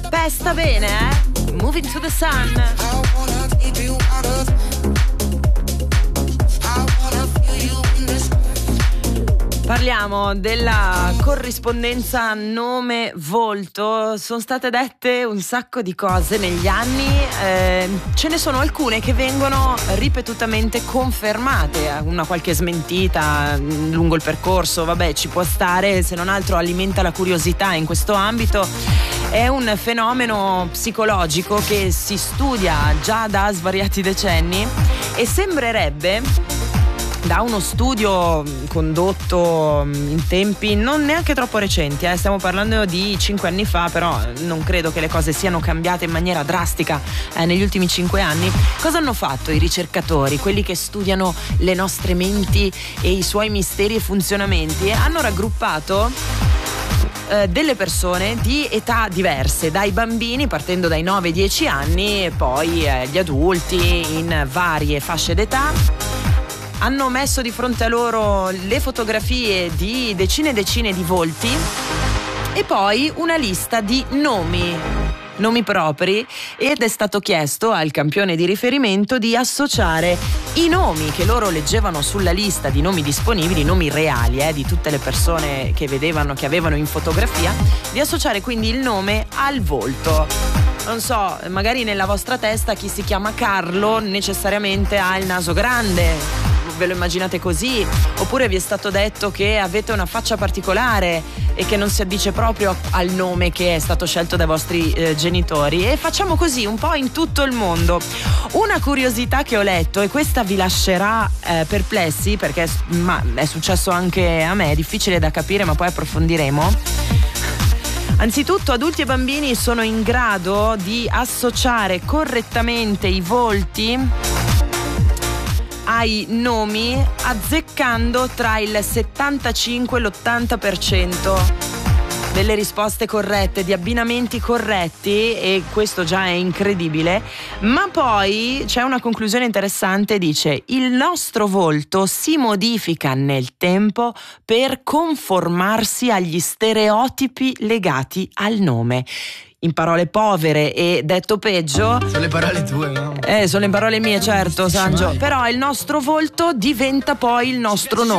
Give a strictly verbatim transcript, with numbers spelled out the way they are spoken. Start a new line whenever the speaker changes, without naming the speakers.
Pesta bene, eh? Moving to the Sun. Parliamo della corrispondenza nome-volto. Sono state dette un sacco di cose negli anni, eh, ce ne sono alcune che vengono ripetutamente confermate, una qualche smentita lungo il percorso, vabbè, ci può stare, se non altro alimenta la curiosità in questo ambito. È un fenomeno psicologico che si studia già da svariati decenni e sembrerebbe, da uno studio condotto in tempi non neanche troppo recenti, eh, stiamo parlando di cinque anni fa, però non credo che le cose siano cambiate in maniera drastica eh, negli ultimi cinque anni. Cosa hanno fatto i ricercatori, quelli che studiano le nostre menti e i suoi misteri e funzionamenti? Hanno raggruppato eh, delle persone di età diverse, dai bambini partendo dai nove dieci anni e poi eh, gli adulti in varie fasce d'età. Hanno messo di fronte a loro le fotografie di decine e decine di volti e poi una lista di nomi, nomi propri, ed è stato chiesto al campione di riferimento di associare i nomi che loro leggevano sulla lista di nomi disponibili, nomi reali eh, di tutte le persone che vedevano, che avevano in fotografia, di associare quindi il nome al volto. Non so, magari nella vostra testa chi si chiama Carlo necessariamente ha il naso grande, ve lo immaginate così, oppure vi è stato detto che avete una faccia particolare e che non si addice proprio al nome che è stato scelto dai vostri eh, genitori, e facciamo così un po' in tutto il mondo. Una curiosità che ho letto, e questa vi lascerà eh, perplessi perché ma, è successo anche a me, è difficile da capire ma poi approfondiremo. Anzitutto adulti e bambini sono in grado di associare correttamente i volti ai nomi azzeccando tra il settantacinque e l'ottanta per cento delle risposte corrette, di abbinamenti corretti, e questo già è incredibile. Ma poi c'è una conclusione interessante, dice: il nostro volto si modifica nel tempo per conformarsi agli stereotipi legati al nome. In parole povere e detto peggio,
sono le parole tue, no?
Eh, sono le parole mie, certo, Sangio. Però il nostro volto diventa poi il nostro nome.